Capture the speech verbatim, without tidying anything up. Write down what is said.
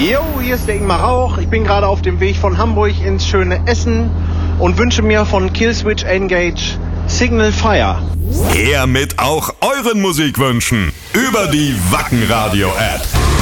Jo, hier ist der Ingmar Rauch. Ich bin gerade auf dem Weg von Hamburg ins schöne Essen und wünsche mir von Killswitch Engage Signal Fire. Her mit auch euren Musikwünschen über die Wacken Radio App.